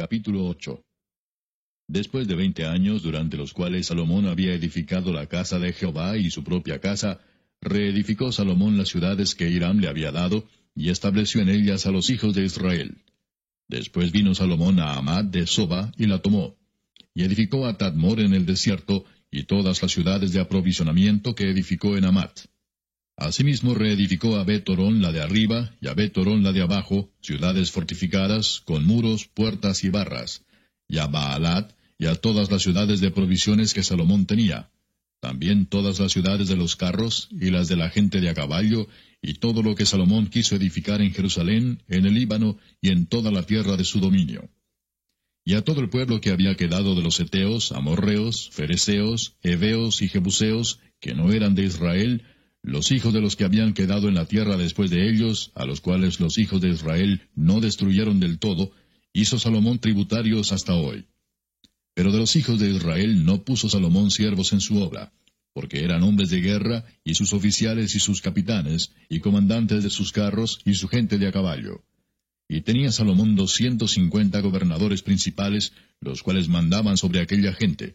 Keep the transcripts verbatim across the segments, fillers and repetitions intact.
Capítulo ocho. Después de veinte años, durante los cuales Salomón había edificado la casa de Jehová y su propia casa, reedificó Salomón las ciudades que Hiram le había dado, y estableció en ellas a los hijos de Israel. Después vino Salomón a Hamat de Soba, y la tomó. Y edificó a Tadmor en el desierto, y todas las ciudades de aprovisionamiento que edificó en Hamat. Asimismo reedificó a Bet-Orón la de arriba, y a Bet-Orón la de abajo, ciudades fortificadas, con muros, puertas y barras, y a Baalat, y a todas las ciudades de provisiones que Salomón tenía, también todas las ciudades de los carros, y las de la gente de a caballo, y todo lo que Salomón quiso edificar en Jerusalén, en el Líbano, y en toda la tierra de su dominio. Y a todo el pueblo que había quedado de los heteos, amorreos, fereceos, heveos y jebuseos, que no eran de Israel, los hijos de los que habían quedado en la tierra después de ellos, a los cuales los hijos de Israel no destruyeron del todo, hizo Salomón tributarios hasta hoy. Pero de los hijos de Israel no puso Salomón siervos en su obra, porque eran hombres de guerra, y sus oficiales y sus capitanes, y comandantes de sus carros, y su gente de a caballo. Y tenía Salomón doscientos cincuenta gobernadores principales, los cuales mandaban sobre aquella gente.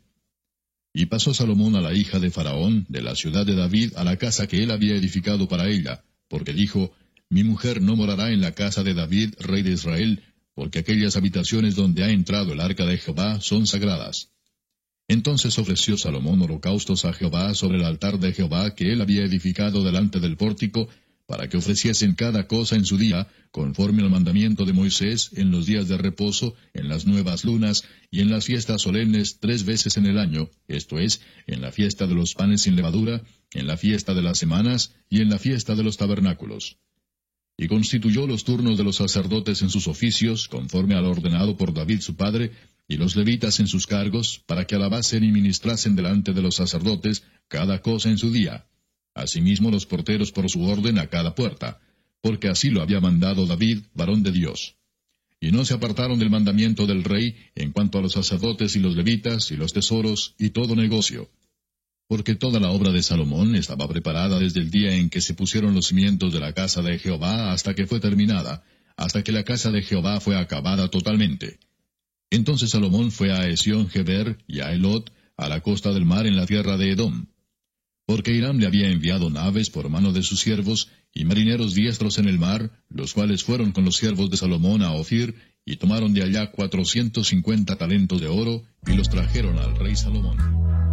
Y pasó Salomón a la hija de Faraón, de la ciudad de David, a la casa que él había edificado para ella, porque dijo, Mi mujer no morará en la casa de David, rey de Israel, porque aquellas habitaciones donde ha entrado el arca de Jehová son sagradas. Entonces ofreció Salomón holocaustos a Jehová sobre el altar de Jehová que él había edificado delante del pórtico, para que ofreciesen cada cosa en su día, conforme al mandamiento de Moisés, en los días de reposo, en las nuevas lunas, y en las fiestas solemnes tres veces en el año, esto es, en la fiesta de los panes sin levadura, en la fiesta de las semanas, y en la fiesta de los tabernáculos. Y constituyó los turnos de los sacerdotes en sus oficios, conforme al ordenado por David su padre, y los levitas en sus cargos, para que alabasen y ministrasen delante de los sacerdotes cada cosa en su día. Asimismo los porteros por su orden a cada puerta, porque así lo había mandado David, varón de Dios. Y no se apartaron del mandamiento del rey en cuanto a los sacerdotes y los levitas, y los tesoros, y todo negocio. Porque toda la obra de Salomón estaba preparada desde el día en que se pusieron los cimientos de la casa de Jehová hasta que fue terminada, hasta que la casa de Jehová fue acabada totalmente. Entonces Salomón fue a Esión-Geber y a Elot, a la costa del mar en la tierra de Edom. Porque Hiram le había enviado naves por mano de sus siervos, y marineros diestros en el mar, los cuales fueron con los siervos de Salomón a Ofir, y tomaron de allá cuatrocientos cincuenta talentos de oro, y los trajeron al rey Salomón.